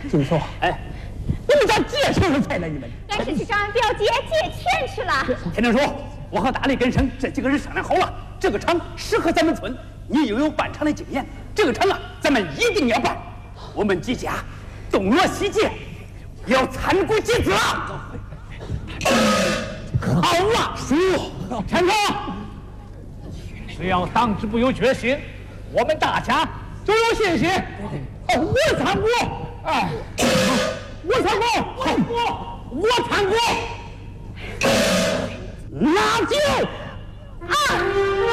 金锁，哎，你们家借什么财呢？你们？ 俺是去找俺表姐借钱去了。 田正叔，我和大力根生这几个人商量好了，这个厂适合咱们村，你又有办厂的经验，这个厂啊，咱们一定要办。我们几家东罗西结，要参股集资啊！好啊，叔，陈哥， 只要党支部有决心，我们大家就有信心。 我参股，哎，我参股，我参股，那就。